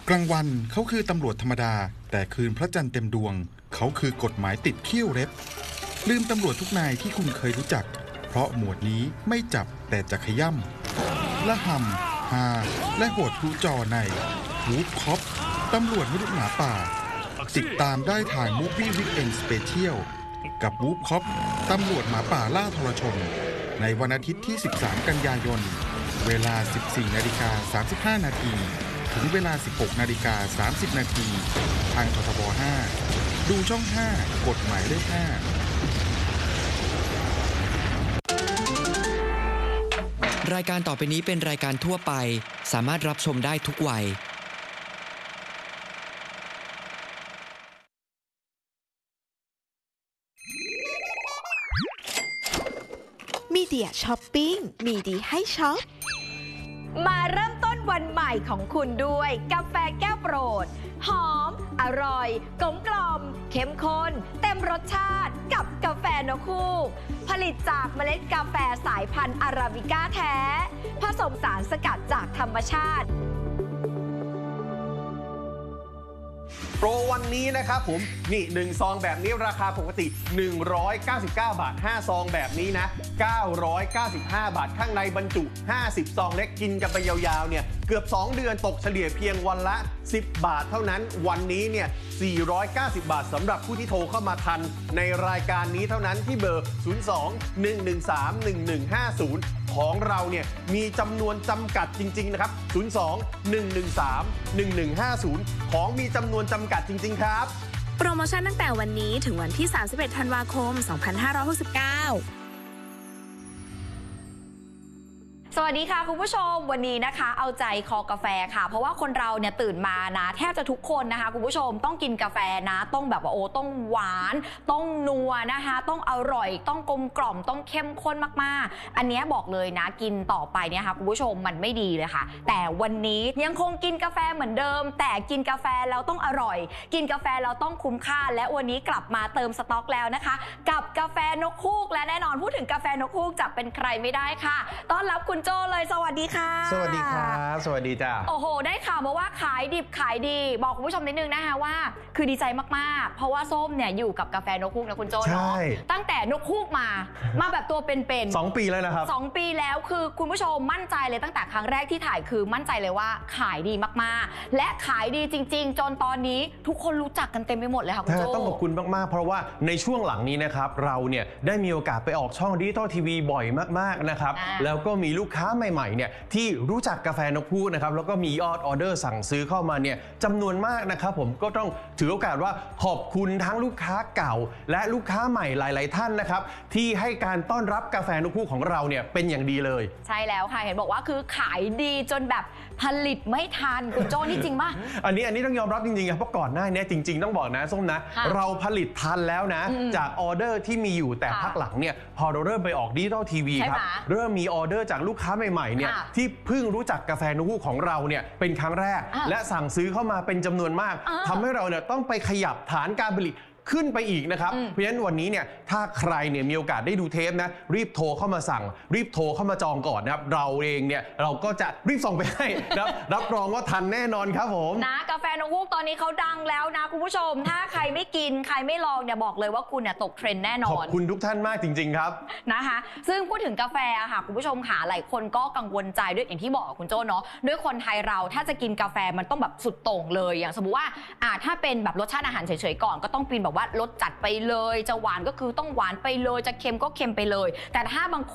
กลางวันเขาคือตำรวจธรรมดาแต่คืนพระจันทร์เต็มดวงเขาคือกฎหมายติดเขี้ยวเล็บลืมตำรวจทุกนายที่คุณเคยรู้จักเพราะหมวดนี้ไม่จับแต่จะขย่ำละห่ำฮาและโหดทุจอในวูฟคอปตำรวจมนุษย์หมาป่าติดตามได้ทางมูฟวี่วิกเอนด์สเปเชียลกับวูฟคอปตำรวจหมาป่าล่าทรชนในวันอาทิตย์ที่13กันยายนเวลา 14:35 น.ถึงเวลา 16:30 น.ทางททบ 5 ดูช่อง 5 กฎหมายเลข 5 รายการต่อไปนี้เป็นรายการทั่วไปสามารถรับชมได้ทุกวัยมีเดียช้อปปิ้งมีดีให้ช็อปมาเริ่มต้นวันใหม่ของคุณด้วยกาแฟแก้วโปรดหอมอร่อยกลมกล่อมเข้มข้นเต็มรสชาติกับกาแฟนกฮูกผลิตจากเมล็ดกาแฟสายพันธุ์อาราบิก้าแท้ผสมสารสกัดจากธรรมชาติโปรวันนี้นะครับผมนี่1ซองแบบนี้ราคาปกติ199 บาท5ซองแบบนี้นะ995 บาทข้างในบรรจุ50ซองเล็กกินกันไปยาวๆเนี่ยเกือบ2เดือนตกเฉลี่ยเพียงวันละ10 บาทเท่านั้นวันนี้เนี่ย490 บาทสำหรับผู้ที่โทรเข้ามาทันในรายการนี้เท่านั้นที่เบอร์02-113-1150ของเราเนี่ยมีจำนวนจำกัดจริงๆนะครับ02-113-1150ของมีจำนวนจำกัดจริงๆครับโปรโมชั่นตั้งแต่วันนี้ถึงวันที่31ธันวาคม2569 สวัสดีค่ะคุณผู้ชมวันนี้นะคะเอาใจคอกาแฟค่ะเพราะว่าคนเราเนี่ยตื่นมานะแทบจะทุกคนนะคะคุณผู้ชมต้องกินกาแฟนะต้องแบบว่าต้องหวานต้องนัวนะคะต้องอร่อยต้องกลมกล่อมต้องเข้มข้นมากๆอันนี้บอกเลยนะกินต่อไปเนี่ยค่ะคุณผู้ชมมันไม่ดีเลยค่ะแต่วันนี้ยังคงกินกาแฟเหมือนเดิมแต่กินกาแฟแล้วต้องอร่อยกินกาแฟเราต้องคุ้มค่าและวันนี้กลับมาเติมสต็อกแล้วนะคะกับกาแฟนกฮูกและแน่นอนพูดถึงกาแฟนกฮูกจะเป็นใครไม่ได้ค่ะต้อนรับคุณโจเลยสวัสดีค่ะสวัสดีครับสวัสดีจ้าโอ้โหได้ข่าวมาว่าขายดิบขายดีบอกคุณผู้ชมนิดนึงนะคะว่าคือดีใจมากๆเพราะว่าส้มเนี่ยอยู่กับกาแฟนกฮูกนะคุณโจเนาะตั้งแต่นกฮูกมาแบบตัวเป็นๆ2 ปีแล้วนะครับ 2 ปีแล้วคือคุณผู้ชมมั่นใจเลยตั้งแต่ครั้งแรกที่ถ่ายคือมั่นใจเลยว่าขายดีมากๆและขายดีจริงๆจนตอนนี้ทุกคนรู้จักกันเต็มไปหมดเลยค่ะคุณโจต้องขอบคุณมากๆเพราะว่าในช่วงหลังนี้นะครับเราเนี่ยได้มีโอกาสไปออกช่องดิจิตอลทีวีบ่อยมากๆนะครับแล้วก็มีลูกค้าใหม่ๆเนี่ยที่รู้จักกาแฟนกฮูกนะครับแล้วก็มียอดออเดอร์สั่งซื้อเข้ามาเนี่ยจำนวนมากนะครับผมก็ต้องถือโอกาสว่าขอบคุณทั้งลูกค้าเก่าและลูกค้าใหม่หลายๆท่านนะครับที่ให้การต้อนรับกาแฟนกฮูกของเราเนี่ยเป็นอย่างดีเลยใช่แล้วค่ะเห็นบอกว่าคือขายดีจนแบบผลิตไม่ทันคุณโจ้นี่จริงป่ะอันนี้ต้องยอมรับจริงๆครับเพราะก่อนหน้านี้จริงๆต้องบอกนะส้มนะเราผลิตทันแล้วนะจากออเดอร์ที่มีอยู่แต่พักหลังเนี่ยพอเราเริ่มไปออกดิจิตอลทีวีครับเริ่มมีออเดอร์จากลูกค้าใหม่ๆเนี่ยที่เพิ่งรู้จักกาแฟนกฮูกของเราเนี่ยเป็นครั้งแรกและสั่งซื้อเข้ามาเป็นจำนวนมากทำให้เราเนี่ยต้องไปขยับฐานการผลิตขึ้นไปอีกนะครับเพราะฉะนั้นวันนี้เนี่ยถ้าใครเนี่ยมีโอกาสได้ดูเทปนะรีบโทรเข้ามาสั่งรีบโทรเข้ามาจองก่อนนะครับเราเองเนี่ยเราก็จะรีบส่งไปให้นะรับรองว่าทันแน่นอนครับผมนะกาแฟนกฮูกตอนนี้เขาดังแล้วนะคุณผู้ชมถ้าใครไม่กินใครไม่ลองเนี่ยบอกเลยว่าคุณเนี่ยตกเทรนด์แน่นอนขอบคุณทุกท่านมากจริงๆครับนะคะซึ่งพูดถึงกาแฟอะค่ะคุณผู้ชมค่ะหลายคนก็กังวลใจด้วยอย่างที่บอกคุณโจ้เนาะด้วยคนไทยเราถ้าจะกินกาแฟมันต้องแบบสุดโต่งเลยอย่างสมมุติว่าถ้าเป็นแบบรสชาติอาหารเฉยๆก่อนก็ต้องเป็นแบบว่ารสจัดไปเลยจะหวานก็คือต้องหวานไปเลยจะเค็มก็เค็มไปเลยแต่ถ้าบาง